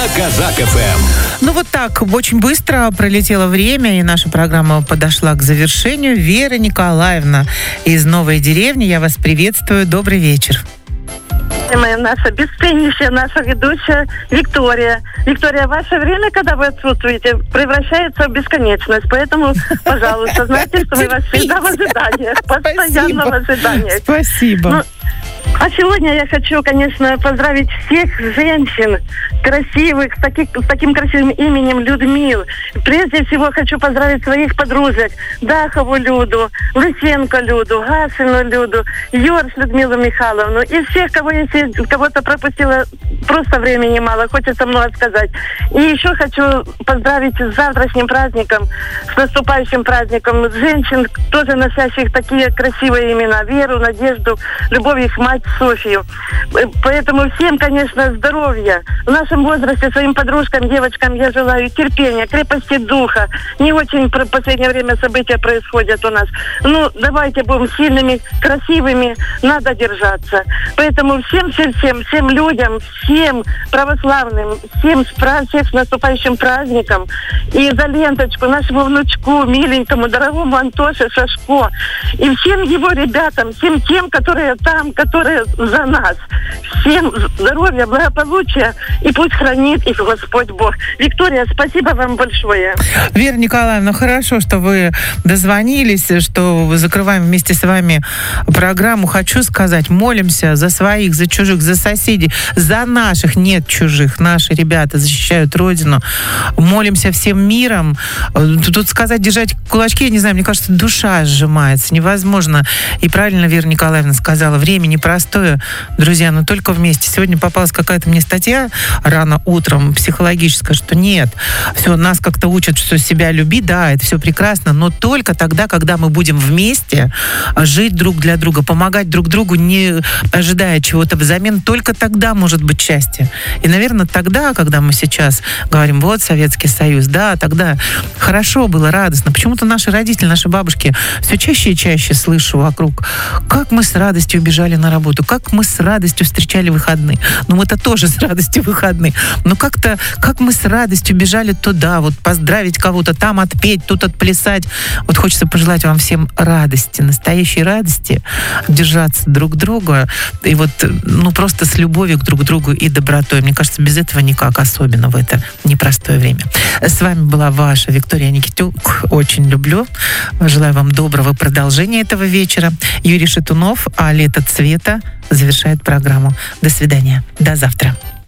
Казак ФМ. Ну вот так, очень быстро пролетело время, и наша программа подошла к завершению. Вера Николаевна из Новой деревни, я вас приветствую. Добрый вечер. Наша бесценнейшая, наша ведущая Виктория. Виктория, ваше время, когда вы отсутствуете, превращается в бесконечность. Поэтому, пожалуйста, знайте, что мы вас всегда в ожиданиях, постоянно в ожиданиях. Спасибо. А сегодня я хочу, конечно, поздравить всех женщин красивых, с таким красивым именем Людмил. Прежде всего хочу поздравить своих подружек: Дахову Люду, Лысенко Люду, Гасину Люду, Йорш Людмилу Михайловну. И всех, если кого-то пропустила, просто времени мало, хочется много сказать. И еще хочу поздравить с завтрашним праздником, с наступающим праздником женщин, тоже носящих такие красивые имена: Веру, Надежду, Любовь, их мать Софию. Поэтому всем, конечно, здоровья. В нашем возрасте своим подружкам, девочкам я желаю терпения, крепости духа. Не очень в последнее время события происходят у нас. Ну, давайте будем сильными, красивыми, надо держаться. Поэтому всем людям, всем православным, всех с наступающим праздником. И за ленточку нашему внучку, миленькому, дорогому Антоше Шашко. И всем его ребятам, всем тем, которые там, которые за нас. Всем здоровья, благополучия, и пусть хранит их Господь Бог. Виктория, спасибо вам большое. Вера Николаевна, хорошо, что вы дозвонились, что закрываем вместе с вами программу. Хочу сказать, молимся за своих, за чужих, за соседей, за наших, нет чужих. Наши ребята защищают Родину. Молимся всем миром. Тут сказать, держать кулачки, я не знаю, мне кажется, душа сжимается. Невозможно. И правильно Вера Николаевна сказала, время непростое, друзья, но только вместе. Сегодня попалась какая-то мне статья рано утром, психологическая, что нет, все, нас как-то учат, что себя люби, да, это все прекрасно, но только тогда, когда мы будем вместе жить друг для друга, помогать друг другу, не ожидая чего-то взамен, только тогда может быть счастье. И, наверное, тогда, когда мы сейчас говорим, вот Советский Союз, да, тогда хорошо было, радостно. Почему-то наши родители, наши бабушки все чаще и чаще слышу вокруг, как мы с радостью бежали на работу, как мы с радостью встречали выходные. Ну, мы-то тоже с радостью выходные. Но как-то, как мы с радостью бежали туда, вот поздравить кого-то, там отпеть, тут отплясать. Вот хочется пожелать вам всем радости, настоящей радости, держаться друг друга, и вот, ну, просто с любовью к друг другу и добротой. Мне кажется, без этого никак, особенно в это непростое время. С вами была ваша Виктория Никитюк. Очень люблю. Желаю вам доброго продолжения этого вечера. Юрий Шатунов, а «Лето цвета» завершает программу. До свидания. До завтра.